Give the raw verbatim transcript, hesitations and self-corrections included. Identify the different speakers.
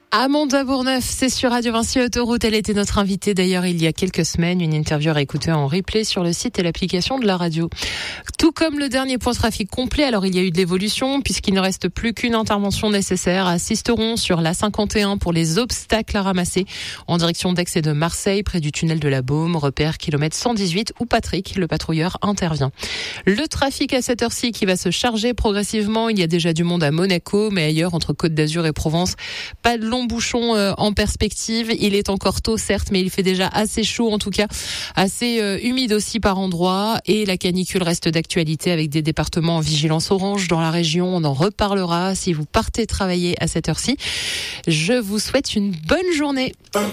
Speaker 1: Amanda Bourneuf, c'est sur Radio Vinci Autoroute. Elle était notre invitée d'ailleurs il y a quelques semaines. Une interview à écouter en replay sur le site et l'application de la radio. Tout comme le dernier point de trafic complet, alors il y a eu de l'évolution puisqu'il ne reste plus qu'une intervention nécessaire à Sisteron sur l'A cinquante et un pour les obstacles à ramasser en direction d'Aix et de Marseille près du tunnel de la Baume, repère kilomètre cent dix-huit où Patrick, le patrouilleur, intervient. Le trafic à cette heure-ci qui va se charger progressivement. Il y a déjà du monde à Monaco, mais ailleurs entre Côte d'Azur et Provence, pas de long bouchon euh, en perspective. Il est encore tôt certes, mais il fait déjà assez chaud, en tout cas assez euh, humide aussi par endroits, et la canicule reste d'actualité avec des départements en vigilance orange dans la région. On en reparlera si vous partez travailler à cette heure-ci. Je vous souhaite une bonne journée.